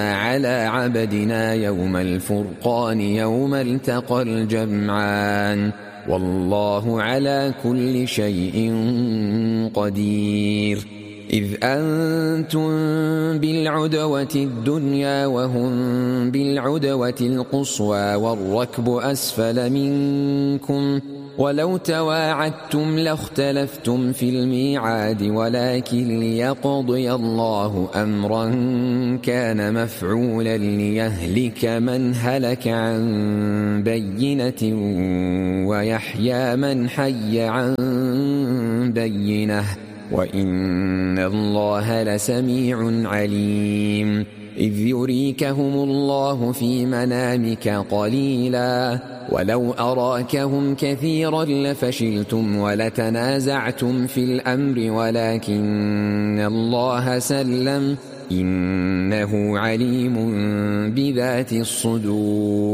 على عبدنا يوم الفرقان يوم التقى الجمعان والله على كل شيء قدير. إذ أنتم بالعدوة الدنيا وهم بالعدوة القصوى والركب أسفل منكم ولو تواعدتم لاختلفتم في الميعاد ولكن ليقضي الله أمرا كان مفعولا ليهلك من هلك عن بينة ويحيى من حي عن بينة وإن الله لسميع عليم. إذ يريكهم الله في منامك قليلا ولو أراكهم كثيرا لفشلتم ولتنازعتم في الأمر ولكن الله سلم إنه عليم بذات الصدور.